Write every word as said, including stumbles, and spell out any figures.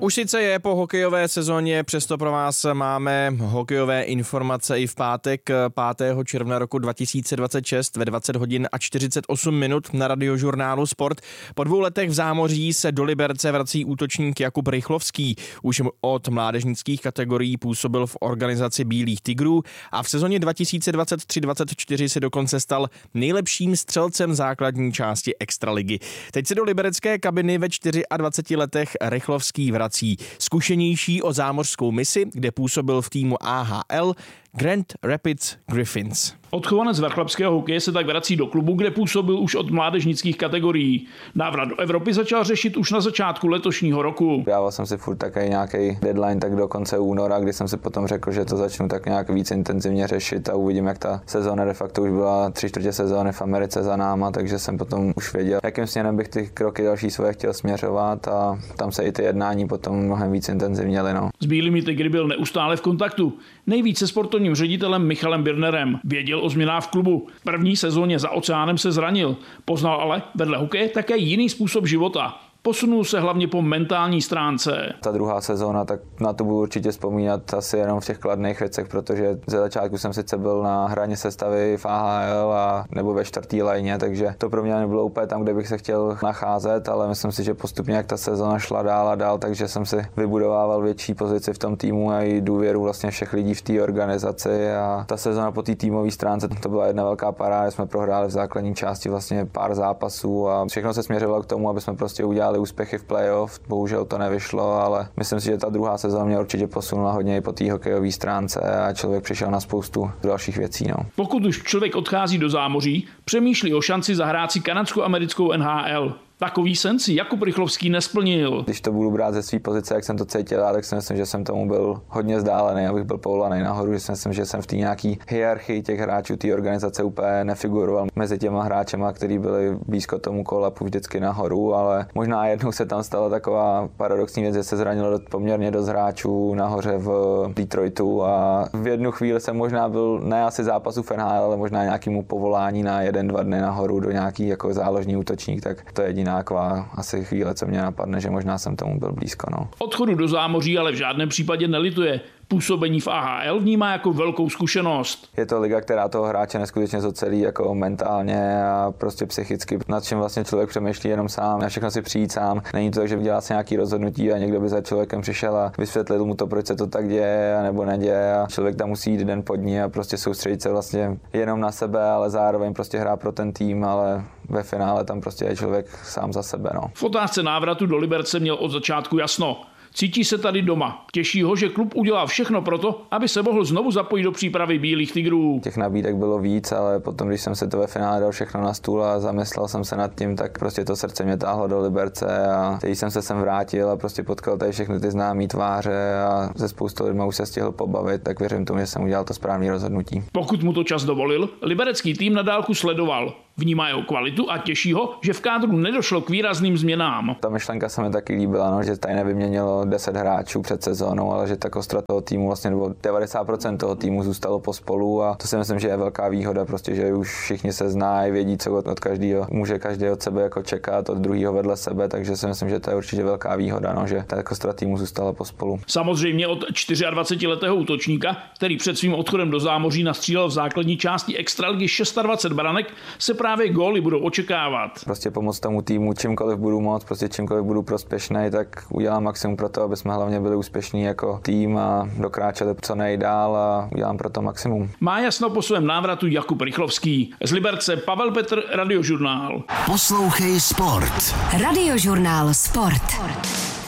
Už sice je po hokejové sezóně, přesto pro vás máme hokejové informace i v pátek pátého června roku dva tisíce dvacet šest ve dvacet hodin a čtyřicet osm minut na Radiožurnálu Sport. Po dvou letech v zámoří se do Liberce vrací útočník Jakub Rychlovský. Už od mládežnických kategorií působil v organizaci Bílých tigrů a v sezóně dva tisíce dvacet tři dvacet čtyři se dokonce stal nejlepším střelcem základní části extraligy. Teď se do liberecké kabiny ve dvaceti čtyřech letech Rychlovský vrací. Zkušenější o zámořskou misi, kde působil v týmu A H L Grand Rapids Griffins. Odchovanec vrchlabského hokeje se tak vrací do klubu, kde působil už od mládežnických kategorií. Návrat do Evropy začal řešit už na začátku letošního roku. Dával jsem si furt takový nějaký deadline tak do konce února, kdy jsem si potom řekl, že to začnu tak nějak víc intenzivně řešit a uvidím, jak ta sezóna de facto už byla tři čtvrtě sezóny v Americe za náma, takže jsem potom už věděl, jakým směrem bych ty kroky další svoje chtěl směřovat a tam se i ty jednání potom mnohem víc intenzivněly. No. S Bílými tygry byl neustále v kontaktu. Nejvíce sportovním ředitelem Michalem Birnerem. Věděl o změnách v klubu. V první sezóně za oceánem se zranil. Poznal ale vedle hokeje také jiný způsob života. Posunul se hlavně po mentální stránce. Ta druhá sezóna, tak na to budu určitě vzpomínat asi jenom v těch kladných věcech, protože ze začátku jsem sice byl na hraně sestavy v A H L a nebo ve čtvrtý lajně, takže to pro mě nebylo úplně tam, kde bych se chtěl nacházet, ale myslím si, že postupně jak ta sezóna šla dál a dál, takže jsem si vybudovával větší pozici v tom týmu a i důvěru vlastně všech lidí v té organizaci a ta sezóna po té týmové stránce to byla jedna velká paráda, jsme prohráli v základní části vlastně pár zápasů a všechno se směřovalo k tomu, aby jsme prostě udělali úspěchy v playoff, bohužel to nevyšlo, ale myslím si, že ta druhá sezóna mě určitě posunula hodně i po té hokejové stránce a člověk přišel na spoustu dalších věcí. No. Pokud už člověk odchází do zámoří, přemýšlí o šanci zahrát si kanadskou-americkou N H L. Takový sen si Jakub Rychlovský nesplnil. Když to budu brát ze své pozice, jak jsem to cítil, tak si myslím, že jsem tomu byl hodně vzdálený, abych byl povolený nahoru, že si myslím, že jsem v té nějaký hierarchii těch hráčů té organizace úplně nefiguroval mezi těma hráčema, kteří byli blízko tomu kolapu vždycky nahoru, ale možná jednou se tam stala taková paradoxní věc, že se zranilo poměrně dost hráčů nahoře v Detroitu a v jednu chvíli jsem možná byl ne asi zápasu v N H L, ale možná nějakému povolání na jeden, dva dny nahoru do nějaký jako záložní útočník, tak to je jediná taková asi chvíle, co mě napadne, že možná jsem tomu byl blízko. No. Odchodu do zámoří ale v žádném případě nelituje. Působení v A H L vnímá jako velkou zkušenost. Je to liga, která toho hráče neskutečně zocelí jako mentálně a prostě psychicky, nad čím vlastně člověk přemýšlí jenom sám, na všechno si přijít sám. Není to tak, že dělá si nějaký rozhodnutí a někdo by za člověkem přišel a vysvětlil mu to, proč se to tak děje a nebo neděje a člověk tam musí jít den po dní a prostě soustředit se vlastně jenom na sebe, ale zároveň prostě hrát pro ten tým, ale ve finále tam prostě je člověk sám za sebe. No. V otázce návratu do Liberce měl od začátku jasno. Cítí se tady doma. Těší ho, že klub udělal všechno proto, aby se mohl znovu zapojit do přípravy Bílých tigrů. Těch nabídek bylo víc, ale potom, když jsem se to ve finále dal všechno na stůl a zamyslel jsem se nad tím, tak prostě to srdce mě táhlo do Liberce a teď jsem se sem vrátil a prostě potkal tady všechny ty známý tváře a ze spoustu lidmi už se stihl pobavit, tak věřím tomu, že jsem udělal to správné rozhodnutí. Pokud mu to čas dovolil, liberecký tým na dálku sledoval. Vnímá jeho kvalitu a těší ho, že v kádru nedošlo k výrazným změnám. Ta myšlenka se mi taky líbila, no, že tady nevyměnilo deset hráčů před sezónou, ale že ta kostra toho týmu, vlastně devadesát procent toho týmu zůstalo pospolu a to si myslím, že je velká výhoda, prostě, že už všichni se znají, vědí, co od, od každého může každý od sebe jako čekat, od druhého vedle sebe, takže si myslím, že to je určitě velká výhoda, no, že ta kostra týmu zůstala pospolu. Samozřejmě od dvacetičtyřletého útočníka, který před svým odchodem do zámoří nastřílel v základní části extraligy dvacet šest branek, se právě góly budou očekávat. Prostě pomoct tomu týmu, čímkoliv budu moct, prostě čímkoliv budu prospěšný, tak udělám maximum pro to, aby jsme hlavně byli úspěšní jako tým a dokráčeli co nejdál a udělám pro to maximum. Má jasno po svém návratu Jakub Rychlovský. Z Liberce Pavel Petr, Radiožurnál. Poslouchej Sport. Radiožurnál Sport.